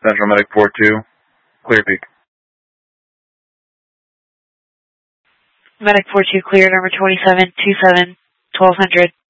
Central Medic 42, clear peak. Medic 42 clear, number 27, 27, 1200.